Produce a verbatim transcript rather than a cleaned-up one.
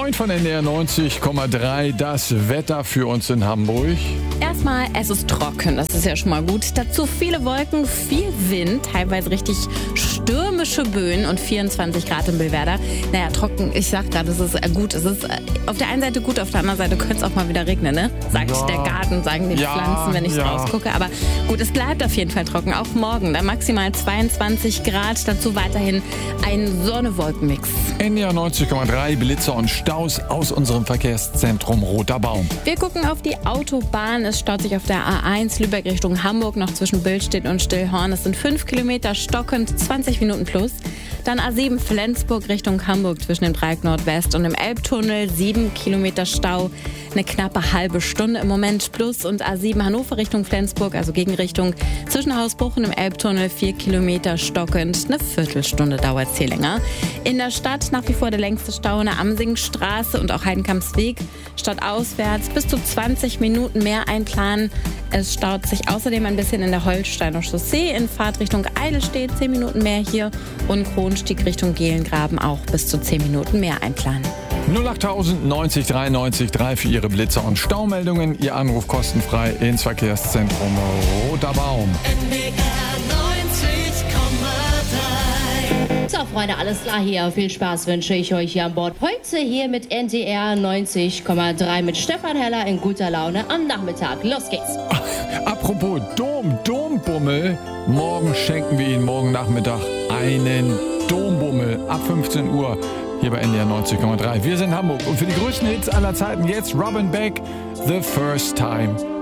neun von N D R neunzig Komma drei. Das Wetter für uns in Hamburg. Erstmal, es ist trocken, das ist ja schon mal gut. Dazu viele Wolken, viel Wind, teilweise richtig stürmische Böen und vierundzwanzig Grad in Billwerder. Naja, trocken, ich sag gerade, es ist gut. Es ist auf der einen Seite gut, auf der anderen Seite könnte es auch mal wieder regnen, ne? Sagt Ja. der Garten, sagen die Ja, Pflanzen, wenn ich so ja. rausgucke. Aber gut, es bleibt auf jeden Fall trocken, auch morgen. Dann maximal zweiundzwanzig Grad, dazu weiterhin ein Sonne-Wolken-Mix. N D R neunzig Komma drei, Blitzer und Staus aus unserem Verkehrszentrum Roter Baum. Wir gucken auf die Autobahn. Es staut sich auf der A eins Lübeck Richtung Hamburg noch zwischen Billstedt und Stillhorn. Es sind fünf Kilometer stockend, zwanzig Minuten plus. Dann A sieben Flensburg Richtung Hamburg zwischen dem Dreieck Nordwest und dem Elbtunnel. sieben Kilometer Stau, eine knappe halbe Stunde im Moment plus. Und A sieben Hannover Richtung Flensburg, also Gegenrichtung zwischen Hausbruch und dem Elbtunnel. vier Kilometer stockend, eine Viertelstunde dauert es hier länger. In der Stadt nach wie vor der längste Stau in der Amsingstraße und auch Heidenkampsweg. Stadtauswärts bis zu zwanzig Minuten mehr einplanen. Es staut sich außerdem ein bisschen in der Holsteiner Chaussee in Fahrtrichtung Eidelstedt, zehn Minuten mehr hier. Und Kronstieg Richtung Gehlengraben auch bis zu zehn Minuten mehr einplanen. null acht neunzig dreiundneunzig drei für Ihre Blitzer und Staumeldungen. Ihr Anruf kostenfrei ins Verkehrszentrum Roter Baum. N D R neunzig Komma drei. So, Freunde, alles klar hier. Viel Spaß wünsche ich euch hier an Bord. Heute hier mit N D R neunzig Komma drei mit Stefan Heller in guter Laune am Nachmittag. Los geht's. Apropos Dom, Dombummel. Morgen schenken wir Ihnen morgen Nachmittag einen Dombummel ab fünfzehn Uhr hier bei N D R neunzig Komma drei. Wir sind Hamburg und für die größten Hits aller Zeiten jetzt Robin Beck, The First Time.